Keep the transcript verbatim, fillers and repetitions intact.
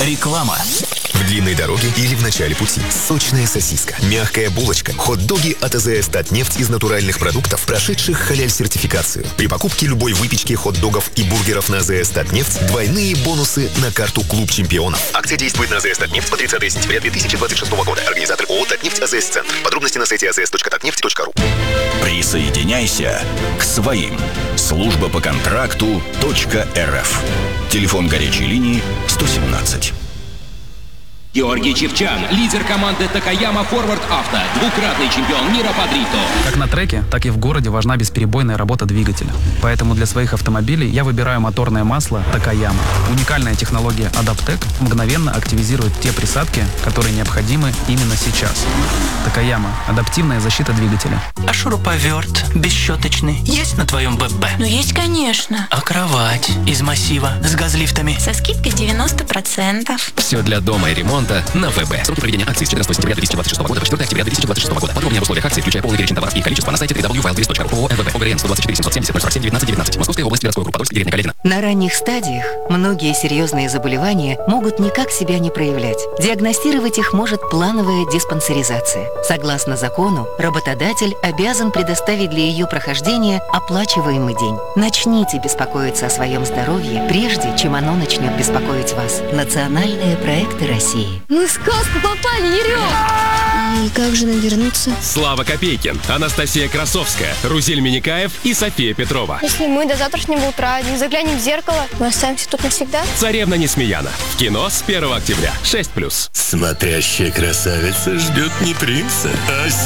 Реклама. В длинной дороге или в начале пути. Сочная сосиска, мягкая булочка, хот-доги от АЗС Татнефть из натуральных продуктов, прошедших халяль-сертификацию. При покупке любой выпечки, хот-догов и бургеров на АЗС Татнефть двойные бонусы на карту «Клуб чемпионов». Акция действует на АЗС Татнефть по тридцатое сентября две тысячи двадцать шестого года. Организатор ООО «Татнефть АЗС Центр». Подробности на сайте а зэ эс точка татнефть точка ру. Присоединяйся к своим. Служба по контракту .рф. Телефон горячей линии сто семнадцать. Георгий Чевчан, лидер команды Такаяма Форвард Авто, двукратный чемпион мира по дрифту. Как на треке, так и в городе важна бесперебойная работа двигателя. Поэтому для своих автомобилей я выбираю моторное масло Такаяма. Уникальная технология Адаптек мгновенно активизирует те присадки, которые необходимы именно сейчас. Такаяма – адаптивная защита двигателя. А шуруповерт бесщеточный есть на твоем ББ? Ну есть, конечно. А кровать из массива с газлифтами? Со скидкой девяносто процентов. Все для дома и ремонта на ВБ. Сроки проведения акции с четырнадцатого сентября две тысячи двадцать шестого года по четвёртое октября две тысячи двадцать шестого года. Подробнее об условиях акции, включая полный перечень товаров и количество, на сайте дабл ю дабл ю дабл ю точка вайлдвиз точка ру. ООО РВБ. ОГРН сто двадцать четыре семьсот семьдесят ноль сорок семь девятнадцать девятнадцать. Московская область, городской округ, Подольск, деревня Каледино. На ранних стадиях многие серьезные заболевания могут никак себя не проявлять. Диагностировать их может плановая диспансеризация. Согласно закону, работодатель обязан предоставить для ее прохождения оплачиваемый день. Начните беспокоиться о своем здоровье, прежде чем оно начнет беспокоить вас. Национальные проекты России. Мы в сказку попали, Ерём! И как же нам вернуться? Слава Копейкин, Анастасия Красовская, Рузель Миникаев и София Петрова. Если мы до завтрашнего утра не заглянем в зеркало, мы останемся тут навсегда? Царевна Несмеяна. В кино с первого октября. шесть плюс. Смотрящая красавица ждет не принца, а